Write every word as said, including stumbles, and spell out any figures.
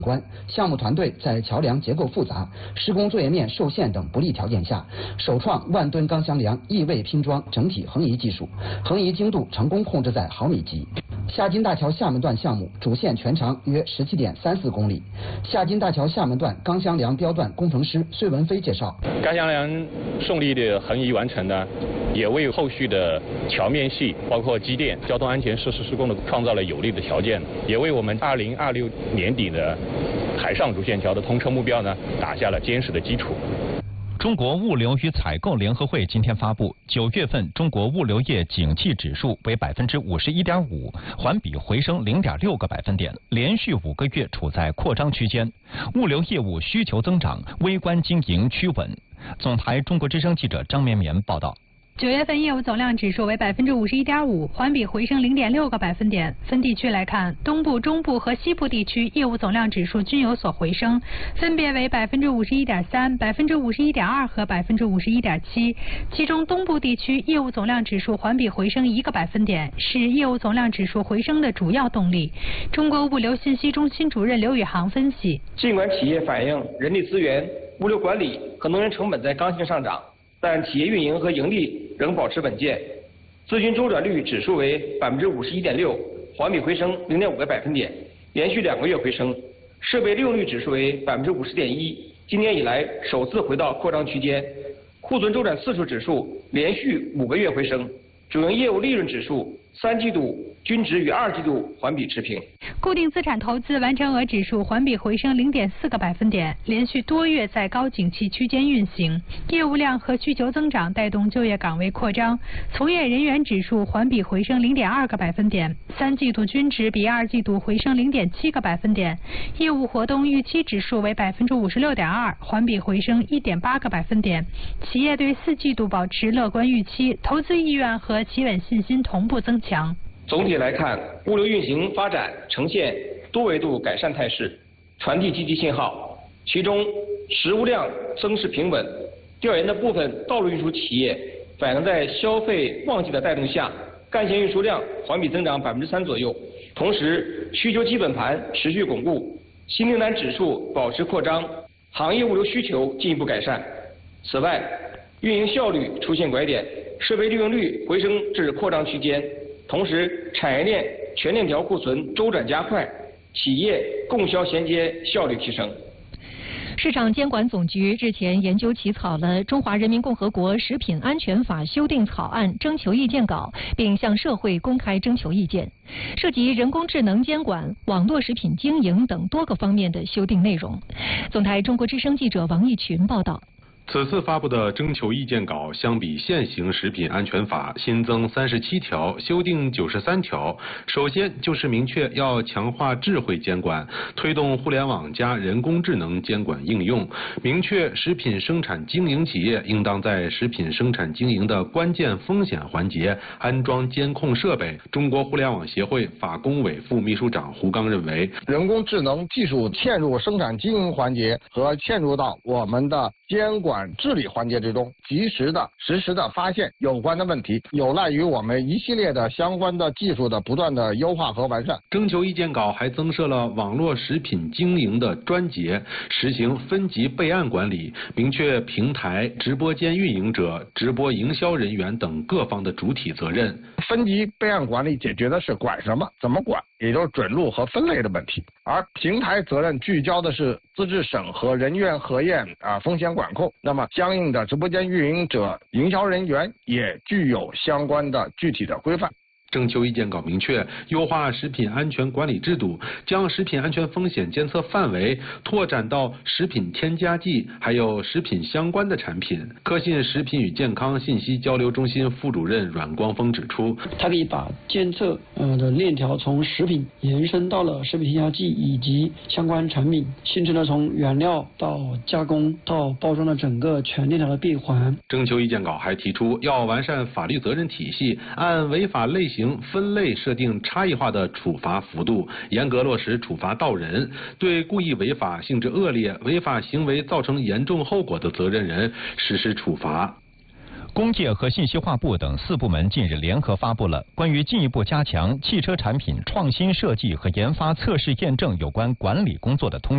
关项目团队在桥梁结构复杂、施工作业面受限等不利条件下，首创万吨钢箱梁异位拼装整体横移技术，横移精度成功控制在毫米级。夏金大桥厦门段项目主线全长约十七点三四公里。夏金大桥厦门段钢箱梁雕钻工程师隋文飞介绍， 钢箱梁顺利的横移完成呢，也为后续的桥面系包括机电、交通安全设施施工的创造了有利的条件，也为我们二零二六年底的海上主线桥的通车目标呢，打下了坚实的基础。 中国物流与采购联合会今天发布，九月份中国物流业景气指数为百分之五十一点五，环比回升零点六个百分点，连续五个月处在扩张区间。物流业务需求增长，微观经营趋稳。总台中国之声记者张绵绵报道。 九月份业务总量指数为百分之五十一点五，环比回升零点六个百分点。分地区来看，东部、中部和西部地区业务总量指数均有所回升，分别为百分之五十一点三、百分之五十一点二和百分之五十一点七。其中，东部地区业务总量指数环比回升一个百分点，是业务总量指数回升的主要动力。中国物流信息中心主任刘宇航分析： 尽管企业反映人力资源、物流管理和能源成本在刚性上涨，但企业运营和盈利仍保持稳健，资金周转率指数为百分之五十一点六，环比回升零点五个百分点，连续两个月回升。设备利用率指数为百分之五十点一，今年以来首次回到扩张区间。库存周转次数指数连续五个月回升，主营业务利润指数三季度均值与二季度环比持平。 固定资产投资完成额指数环比回升零点四个百分点，连续多月在高景气区间运行。业务量和需求增长带动就业岗位扩张，从业人员指数环比回升零点二个百分点，三季度均值比二季度回升零点七个百分点。业务活动预期指数为百分之五十六点二，环比回升一点八个百分点。企业对四季度保持乐观预期，投资意愿和企稳信心同步增强。 总体来看，物流运行发展呈现多维度改善态势，传递积极信号。其中，实物量增势平稳，调研的部分道路运输企业反映在消费旺季的带动下，干线运输量环比增长百分之三左右。同时，需求基本盘持续巩固，新订单指数保持扩张，行业物流需求进一步改善。此外，运营效率出现拐点，设备利用率回升至扩张区间。同时，产业链全链条库存周转加快，企业供销衔接效率提升。 市场监管总局日前研究起草了《中华人民共和国食品安全法》修订草案征求意见稿，并向社会公开征求意见，涉及人工智能监管、网络食品经营等多个方面的修订内容。总台中国之声记者王义群报道。 此次发布的征求意见稿，相比现行食品安全法新增三十七条，修订九十三条。首先就是明确要强化智慧监管，推动互联网加人工智能监管应用，明确食品生产经营企业应当在食品生产经营的关键风险环节安装监控设备。中国互联网协会法工委副秘书长胡刚认为， 人工智能技术嵌入生产经营环节和嵌入到我们的监管治理环节之中，及时的、实时的发现有关的问题，有赖于我们一系列的相关的技术的不断的优化和完善。 征求意见稿还增设了网络食品经营的专节，实行分级备案管理，明确平台、直播间运营者、直播营销人员等各方的主体责任。 分级备案管理解决的是管什么、怎么管，也就是准入和分类的问题，而平台责任聚焦的是资质审核、人员核验啊、风险管控。那么相应的直播间运营者、营销人员也具有相关的具体的规范。 征求意见稿明确，优化食品安全管理制度，将食品安全风险监测范围拓展到食品添加剂还有食品相关的产品。科信食品与健康信息交流中心副主任阮光峰指出， 它可以把监测呃的链条从食品延伸到了食品添加剂以及相关产品，形成了从原料到加工到包装的整个全链条的闭环。 征求意见稿还提出，要完善法律责任体系，按违法类型分类设定差异化的处罚幅度，严格落实处罚到人，对故意违法、性质恶劣、违法行为造成严重后果的责任人实施处罚。 工业和信息化部等四部门近日联合发布了关于进一步加强汽车产品创新设计和研发测试验证有关管理工作的通